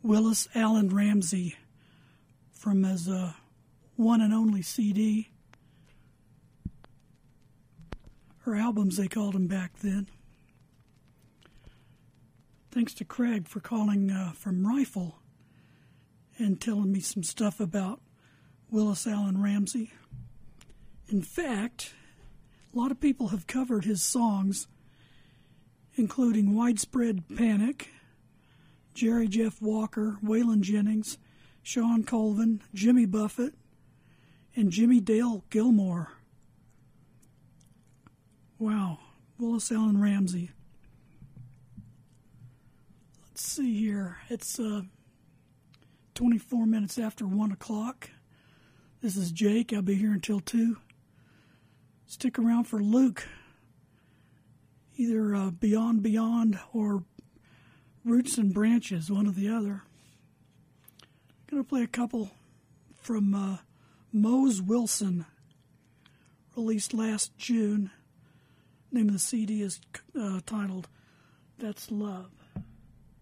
Willis Allen Ramsey from his one and only CD, or albums they called them back then. Thanks to Craig for calling from Rifle and telling me some stuff about Willis Allen Ramsey. In fact, a lot of people have covered his songs, including Widespread Panic, Jerry Jeff Walker, Waylon Jennings, Sean Colvin, Jimmy Buffett, and Jimmy Dale Gilmore. Wow, Willis Allen Ramsey. Let's see here. It's 24 minutes after 1 o'clock. This is Jake. I'll be here until 2. Stick around for Luke. Either Beyond Beyond or Roots and Branches, one or the other. I'm going to play a couple from Mose Wilson, released last June. The name of the CD is titled That's Love.